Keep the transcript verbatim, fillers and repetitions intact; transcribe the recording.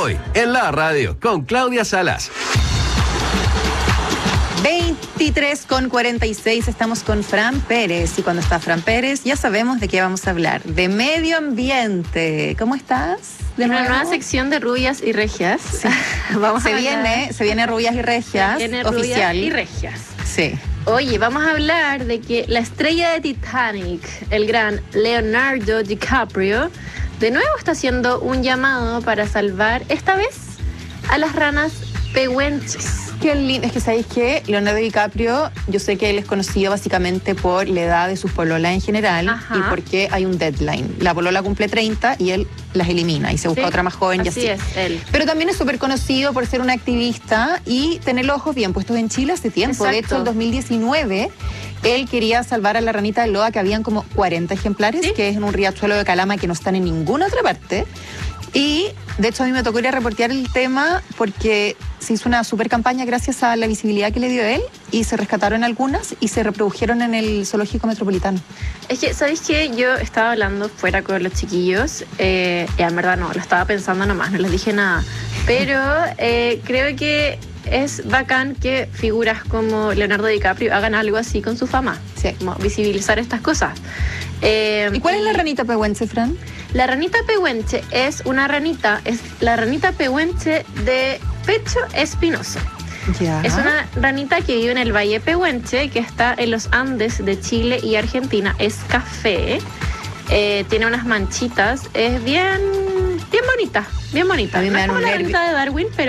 Hoy, en la radio, con Claudia Salas. veintitrés con cuarenta y seis, estamos con Fran Pérez. Y cuando está Fran Pérez, ya sabemos de qué vamos a hablar. De medio ambiente. ¿Cómo estás? De una nueva sección de rubias y regias. Sí. Vamos se, a viene, se viene rubias y regias. Se viene oficial. Rubias y regias. Sí. Oye, vamos a hablar de que la estrella de Titanic, el gran Leonardo DiCaprio, de nuevo está haciendo un llamado para salvar, esta vez, a las ranas pehuenches. Qué lindo, es que sabéis que Leonardo DiCaprio, yo sé que él es conocido básicamente por la edad de sus pololas en general. Ajá. Y porque hay un deadline. La polola cumple treinta y él las elimina y se busca sí, otra más joven y así. Así es, él. Pero también es súper conocido por ser un activista y tener los ojos bien puestos en Chile hace tiempo. Exacto. De hecho, en dos mil diecinueve, él quería salvar a la ranita de loa, que habían como cuarenta ejemplares, ¿sí? Que es en un riachuelo de Calama que no están en ninguna otra parte. Y de hecho a mí me tocó ir a reportear el tema porque se hizo una super campaña gracias a la visibilidad que le dio él y se rescataron algunas y se reprodujeron en el zoológico metropolitano. Es que, ¿sabéis qué? Yo estaba hablando fuera con los chiquillos eh, y en verdad no, lo estaba pensando nomás, no les dije nada. Pero eh, creo que es bacán que figuras como Leonardo DiCaprio hagan algo así con su fama. Sí. Como visibilizar estas cosas. Eh, ¿Y cuál y, es la ranita pehuenche, Fran? La ranita pehuenche es una ranita, es la ranita pehuenche de pecho espinoso. Ya. Es una ranita que vive en el Valle Pehuenche, que está en los Andes de Chile y Argentina. Es café, eh, tiene unas manchitas, es bien, bien bonita, bien bonita. A mí me no dan es como un la nervio. ranita de Darwin, pero